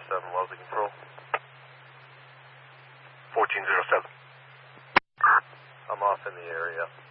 1407, Wellesley Control. 1407. I'm off in the area.